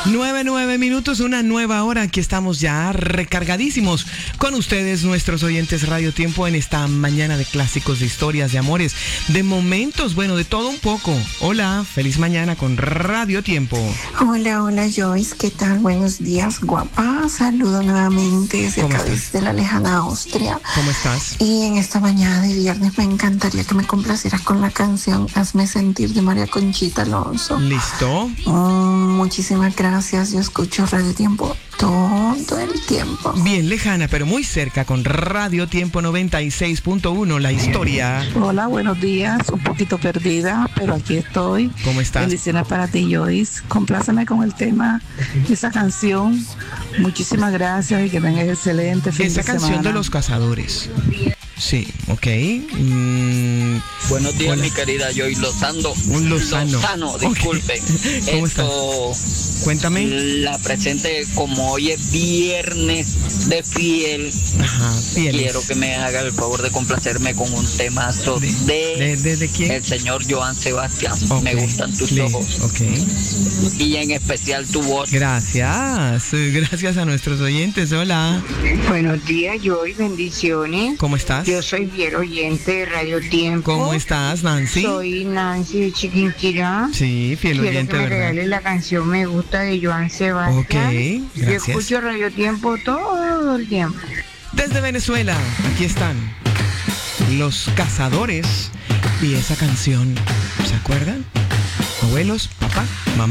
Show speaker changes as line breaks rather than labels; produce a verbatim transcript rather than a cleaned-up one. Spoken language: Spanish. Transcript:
Nueve, nueve minutos, una nueva hora. Aquí estamos ya recargadísimos con ustedes, nuestros oyentes Radio Tiempo, en esta mañana de clásicos, de historias, de amores, de momentos, bueno, de todo un poco. Hola, feliz mañana con Radio Tiempo.
Hola, hola Joyce, ¿qué tal? Buenos días, guapa. Saludo nuevamente desde acá, desde la lejana Austria.
¿Cómo estás?
Y en esta mañana de viernes me encantaría que me complacieras con la canción Hazme Sentir de María Conchita Alonso.
¿Listo?
Mm, muchísimas gracias. Yo escucho Radio Tiempo todo el tiempo.
Bien lejana, pero muy cerca, con Radio Tiempo noventa y seis punto uno, la historia.
Hola, buenos días. Un poquito perdida, pero aquí estoy.
¿Cómo estás?
Bendiciones para ti, Joyce. Compláceme con el tema de esa canción. Muchísimas gracias y que tengas excelente fin
Esa
de
canción
semana.
de los cazadores. Sí, ok. Mm,
Buenos días,
hola.
mi querida Joy Lozano.
Un Lozano.
Lozano, disculpe.
Okay. ¿Cómo
Esto,
estás? Cuéntame.
La presente, como hoy es viernes de fiel,
Ajá, fieles.
quiero que me haga el favor de complacerme con un temazo de,
¿De, de, de quién?
el señor Joan Sebastián.
Okay.
Me gustan tus
Le-
ojos
Ok.
y en especial tu voz.
Gracias. Gracias a nuestros oyentes. Hola.
Buenos días, Joy, bendiciones.
¿Cómo estás?
Yo soy fiel oyente de Radio Tiempo.
¿Cómo estás, Nancy?
Soy Nancy de Chiquinquirá.
Sí, fiel
Quiero
oyente,
que me
¿verdad?
regales la canción Me Gusta de Joan Sebastián.
Ok,
Yo
gracias.
escucho Radio Tiempo todo el tiempo.
Desde Venezuela, aquí están Los Cazadores y esa canción. ¿Se acuerdan? Abuelos, papá, mamá.